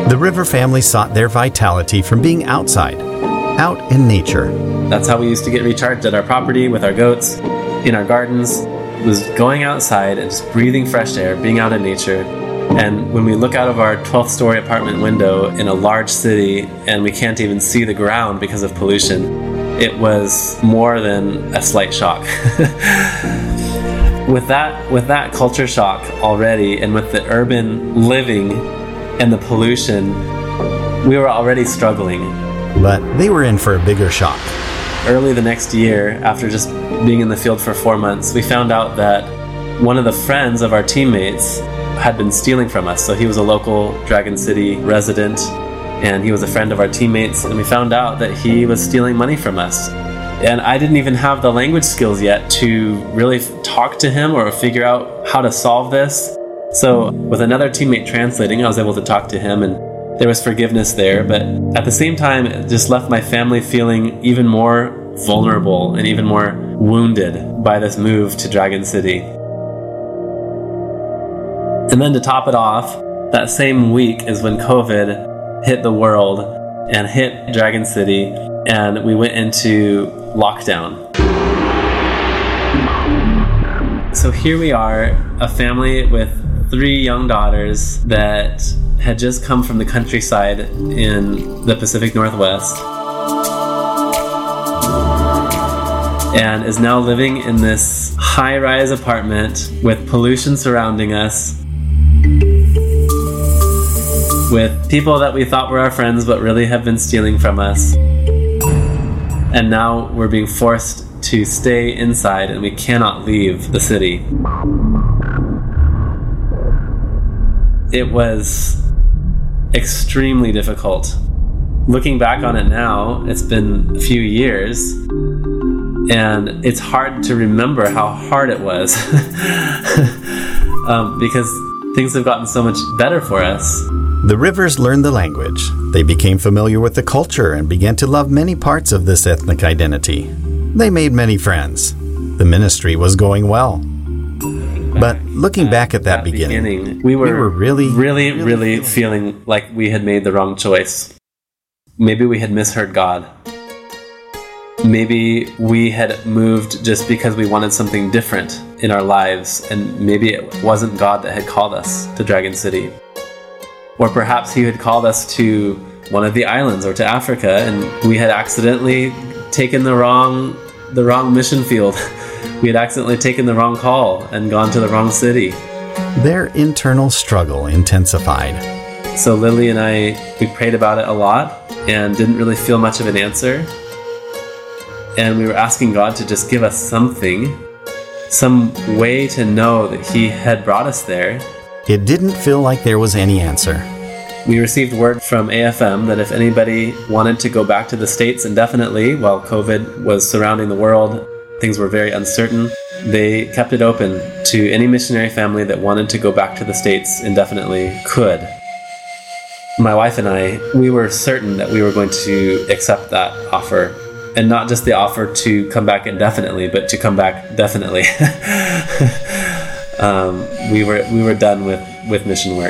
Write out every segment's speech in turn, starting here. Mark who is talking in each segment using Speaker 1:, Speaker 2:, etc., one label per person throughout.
Speaker 1: The River family sought their vitality from being outside, out in nature.
Speaker 2: That's how we used to get recharged at our property with our goats, in our gardens, was going outside and just breathing fresh air, being out in nature. And when we look out of our 12th story apartment window in a large city and we can't even see the ground because of pollution, it was more than a slight shock. With that culture shock already, and with the urban living and the pollution, we were already struggling.
Speaker 1: But they were in for a bigger shock.
Speaker 2: Early the next year, after just being in the field for 4 months, we found out that one of the friends of our teammates had been stealing from us. So he was a local Dragon City resident, and he was a friend of our teammates, and we found out that he was stealing money from us. And I didn't even have the language skills yet to really talk to him or figure out how to solve this. So with another teammate translating, I was able to talk to him, and there was forgiveness there. But at the same time, it just left my family feeling even more vulnerable and even more wounded by this move to Dragon City. And then to top it off, that same week is when COVID hit the world and hit Dragon City, and we went into lockdown. So here we are, a family with 3 young daughters that had just come from the countryside in the Pacific Northwest and is now living in this high-rise apartment with pollution surrounding us, with people that we thought were our friends but really have been stealing from us. And now we're being forced to stay inside and we cannot leave the city. It was extremely difficult. Looking back on it now, it's been a few years, and it's hard to remember how hard it was because things have gotten so much better for us.
Speaker 1: The Rivers learned the language. They became familiar with the culture and began to love many parts of this ethnic identity. They made many friends. The ministry was going well. But looking back at that beginning, we were really feeling like we had made the wrong choice. Maybe we had misheard God. Maybe we had moved just because we wanted something different in our lives, and maybe it wasn't God that had called us to Dragon City. Or perhaps he had called us to one of the islands or to Africa, and we had accidentally taken the wrong mission field. We had accidentally taken the wrong call and gone to the wrong city. Their internal struggle intensified.
Speaker 2: So Lily and we prayed about it a lot and didn't really feel much of an answer. And we were asking God to just give us something, some way to know that he had brought us there.
Speaker 1: It didn't feel like there was any answer.
Speaker 2: We received word from AFM that if anybody wanted to go back to the States indefinitely while COVID was surrounding the world, things were very uncertain, they kept it open to any missionary family that wanted to go back to the States indefinitely could. My wife and I, we were certain that we were going to accept that offer. And not just the offer to come back indefinitely, but to come back definitely. We were done with mission work.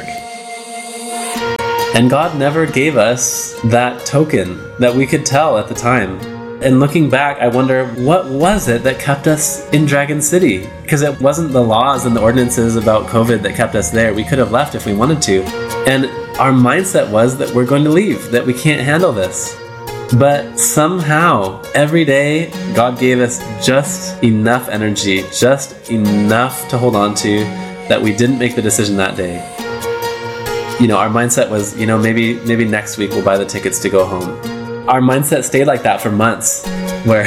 Speaker 2: And God never gave us that token that we could tell at the time. And looking back, I wonder, what was it that kept us in Dragon City? Because it wasn't the laws and the ordinances about COVID that kept us there. We could have left if we wanted to. And our mindset was that we're going to leave, that we can't handle this. But somehow, every day, God gave us just enough energy, just enough to hold on to, that we didn't make the decision that day. Our mindset was, maybe next week we'll buy the tickets to go home. Our mindset stayed like that for months, where,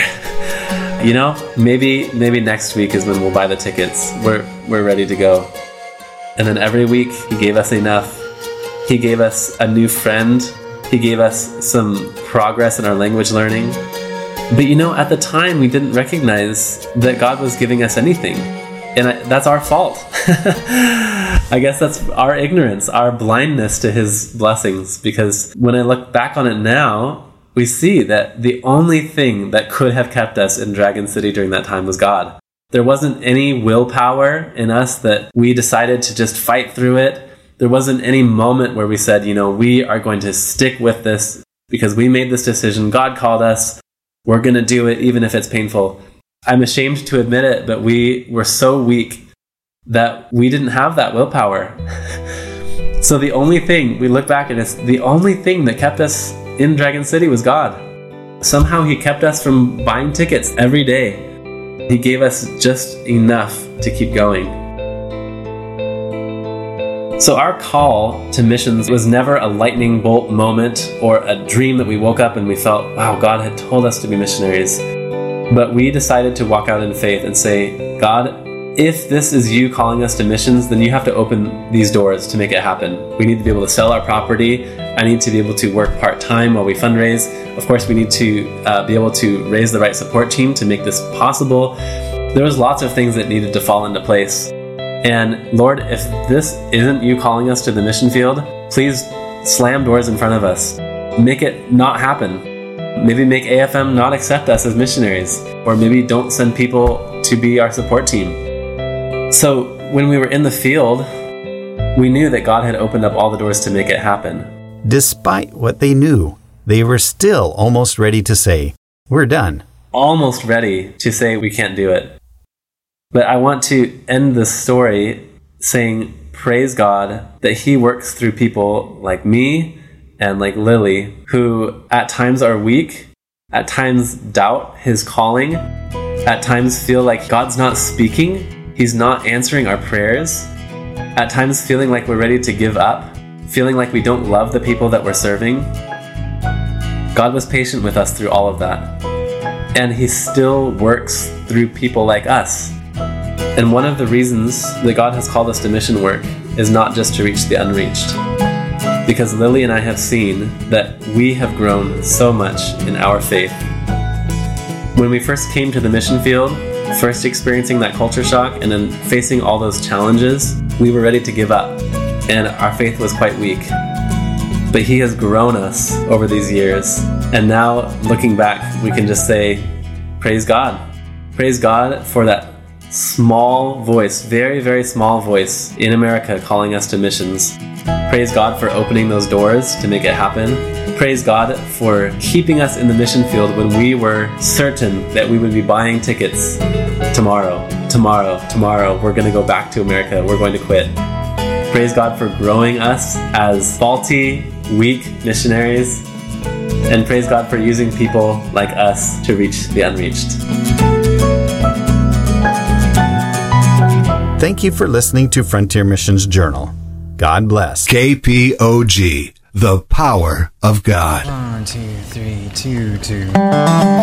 Speaker 2: maybe next week is when we'll buy the tickets. We're ready to go. And then every week, he gave us enough. He gave us a new friend. He gave us some progress in our language learning. But at the time, we didn't recognize that God was giving us anything. And that's our fault. I guess that's our ignorance, our blindness to his blessings. Because when I look back on it now, we see that the only thing that could have kept us in Dragon City during that time was God. There wasn't any willpower in us that we decided to just fight through it
Speaker 1: There wasn't any moment where we said, we are going to stick with this because we made this decision. God called us. We're going to do it even if it's painful. I'm ashamed to admit it, but we were so weak that we didn't have that willpower. So the only thing, we look back and it's the only thing that kept us in Dragon City was God. Somehow he kept us from buying tickets every day. He gave us just enough to keep going. So our call to missions was never a lightning bolt moment or a dream that we woke up and we felt, wow, God had told us to be missionaries. But we decided to walk out in faith and say, God, if this is you calling us to missions, then you have to open these doors to make it happen. We need to be able to sell our property. I need to be able to work part-time while we fundraise. Of course, we need to be able to raise the right support team to make this possible. There was lots of things that needed to fall into place. And Lord, if this isn't you calling us to the mission field, please slam doors in front of us. Make it not happen. Maybe make AFM not accept us as missionaries, or maybe don't send people to be our support team. So when we were in the field, we knew that God had opened up all the doors to make it happen.
Speaker 3: Despite what they knew, they were still almost ready to say, we're done.
Speaker 1: Almost ready to say we can't do it. But I want to end this story saying, praise God that he works through people like me and like Lily, who at times are weak, at times doubt his calling, at times feel like God's not speaking. He's not answering our prayers. At times feeling like we're ready to give up, feeling like we don't love the people that we're serving. God was patient with us through all of that. And he still works through people like us. And one of the reasons that God has called us to mission work is not just to reach the unreached. Because Lily and I have seen that we have grown so much in our faith. When we first came to the mission field, first experiencing that culture shock and then facing all those challenges, we were ready to give up. And our faith was quite weak. But he has grown us over these years. And now, looking back, we can just say, praise God. Praise God for that small voice, very, very small voice in America calling us to missions. Praise God for opening those doors to make it happen. Praise God for keeping us in the mission field when we were certain that we would be buying tickets tomorrow. We're going to go back to America. We're going to quit. Praise God for growing us as faulty, weak missionaries. And praise God for using people like us to reach the unreached.
Speaker 3: Thank you for listening to Frontier Missions Journal. God bless.
Speaker 4: KPOG, the power of God.
Speaker 5: 1, 2, 3, 2, 2.